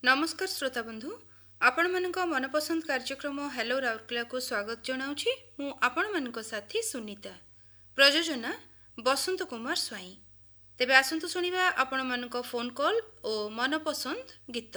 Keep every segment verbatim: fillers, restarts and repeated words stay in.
नमस्कार श्रोता बंधु, आपण मानक मनपसंद कार्यक्रम हेलो राउरकेला को स्वागत जनाऊँगी। मु आपण मानक साथी सुनीता, प्रयोजना बसंत कुमार स्वाई। तेबे आसंतु सुनिबा आपण मानक फोन कॉल और मनपसंद गीत।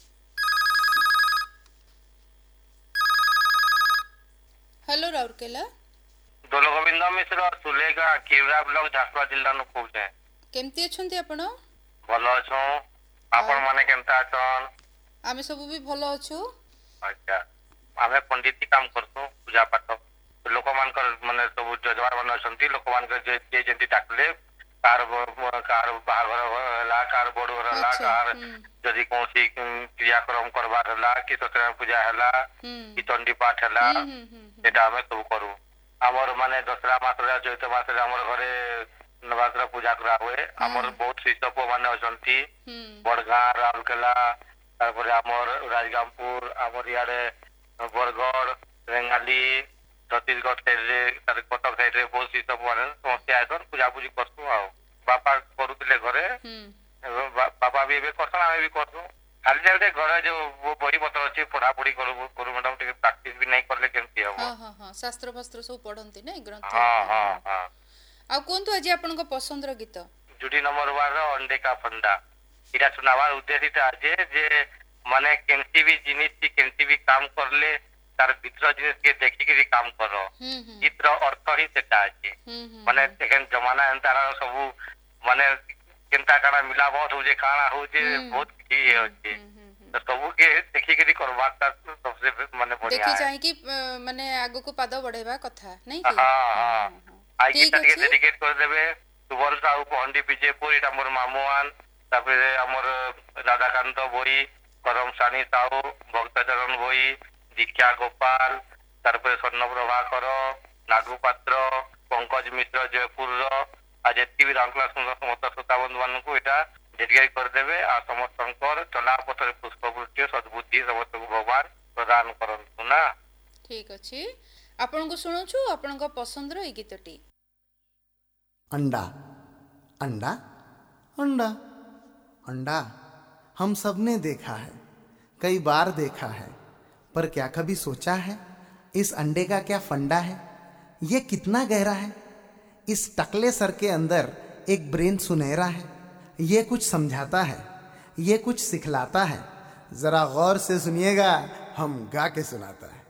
हेलो राउरकेला, दोल गोविंद मिश्र सुलेगा किवरा ब्लॉक झारसुगुड़ा जिल्ला नु कहूचे। केमती अछंती आपण? भलो अछो, आपण माने केमता अछन? आमे सब भी भलो अछु। अच्छा, आमे पंडित काम करतो, पूजा पाठ लोक मान कर माने सब जजवार मान अछंती, लोक मान के जे जे जंती डाकले कार कार बाहर होला, कार बड़ होला, कार जदी कोसी क्रियाक्रम करबार होला कि सत्यनारायण पूजा होला कि चंडी पाठ होला, एटा आमे सब करू। हमर माने दसरा मासरा चैत मासरे हमर घरे नवरात्र पूजा करा हुए। हमर बहुत शिष्यप माने अछंती, बड़गां, राउरकेला, तारपरे हमर राजगामपुर, हमर यारे बरगढ़, रेंगाली, छत्तीसगढ़ साइड रे, तार कटक साइड रे बहुत शिष्यप माने समस्त आयतन पूजा पूजी करसु। आ बापा करूतिले घरे, बापा भी एबे करसन, आमे भी करसु। खाली जाते घरे जो वो बही पत्र अछि पढ़ा पढ़ी करू करू मैडम, टिके प्रैक्टिस भी नहीं करले केमती हम। हां हां हां, शास्त्र शास्त्र सब पढ़ंती नै ग्रंथ। हां हां हां। आ कोन तो आज आपन को पसंद रो गीत? जुडी नंबर वन अंडे का फंडा। इरा सुनावार उद्देश्य आज जे माने केनसी भी जिनिस की केनसी भी काम करले तार भीतर जिनिस के देखि के काम करो। चित्र अर्थ ही सेटा अछि। माने एखन जमाना अंतरा सब माने केनता काना मिलावट हो जे खाना हो जे बहुत की अछि। तो सब के देखि के करबा ता सबसे माने बढ़िया। देखि चाहि कि माने आगो को पाद बढ़ेबा कथा नै कि? हां हां। आई गीत के डेडिकेट कर देबे सुबल साहू पहंडी विजयपुर, इटा मोर मामुआन, तापरे हमर राधाकांत बोई, करम सानी साहू, भक्तचरण बोई, दीक्षा गोपाल, तारपरे स्वर्ण प्रभाकर, नागू पात्र, पंकज मिश्र जयपुर रो, आज एति भी रामक्लास समस्त श्रोता बंधु मान को एटा डेडिकेट कर देबे। आ समस्तंकर चला पथरे पुष्पवृष्टि सद्बुद्धि समस्त को भगवान प्रदान करन ना। ठीक अछि, आपन को सुनो छु आपन को पसंद रो ई गीतटी। अंडा अंडा अंडा अंडा हम सब ने देखा है, कई बार देखा है, पर क्या कभी सोचा है इस अंडे का क्या फंडा है? ये कितना गहरा है? इस टकले सर के अंदर एक ब्रेन सुनहरा है। ये कुछ समझाता है, ये कुछ सिखलाता है। जरा गौर से सुनिएगा, हम गा के सुनाता है।